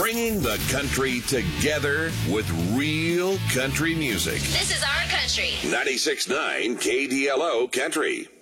bringing the country together with real country music. This is our country. 96.9 KDLO Country.